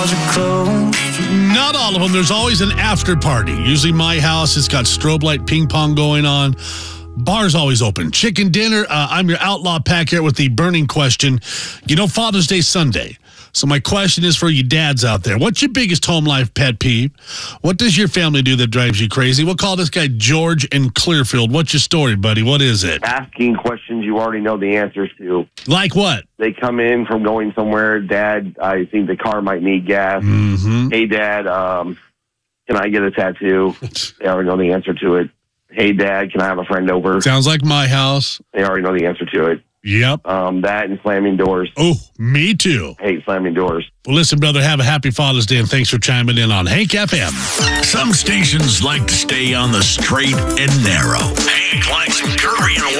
Not all of them. There's always an after party. Usually my house, it's got strobe light ping pong going on. Bar's always open. Chicken dinner. I'm your outlaw pack here with the burning question. You know, Father's Day Sunday. So my question is for you dads out there. What's your biggest home life pet peeve? What does your family do that drives you crazy? We'll call this guy George in Clearfield. What's your story, buddy? What is it? Asking questions you already know the answers to. Like what? They come in from going somewhere. Dad, I think the car might need gas. Mm-hmm. Hey, Dad, can I get a tattoo? They already know the answer to it. Hey, Dad, can I have a friend over? Sounds like my house. They already know the answer to it. Yep. That and slamming doors. Oh, me too. Hate slamming doors. Well, listen, brother, have a happy Father's Day, and thanks for chiming in on Hank FM. Some stations like to stay on the straight and narrow. Hank likes some curry and